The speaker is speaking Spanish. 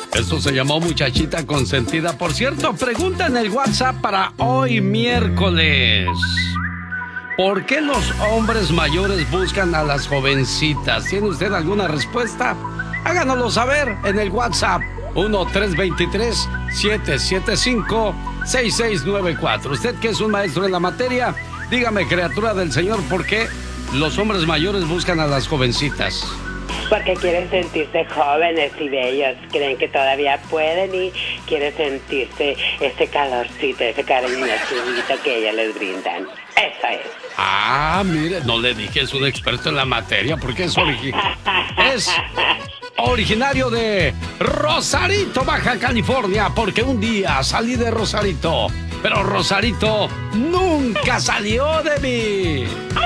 Esto se llamó Muchachita Consentida. Por cierto, pregunta en el WhatsApp para hoy miércoles. ¿Por qué los hombres mayores buscan a las jovencitas? ¿Tiene usted alguna respuesta? Háganoslo saber en el WhatsApp 1-323-775-6694. Usted que es un maestro en la materia, dígame, criatura del Señor, ¿por qué los hombres mayores buscan a las jovencitas? Porque quieren sentirse jóvenes y bellos, creen que todavía pueden y quieren sentirse ese calorcito, ese cariñosito que ellas les brindan. Eso es. Ah, mire, no le dije, es un experto en la materia, porque es originario de Rosarito, Baja California, porque un día salí de Rosarito, pero Rosarito nunca salió de mí.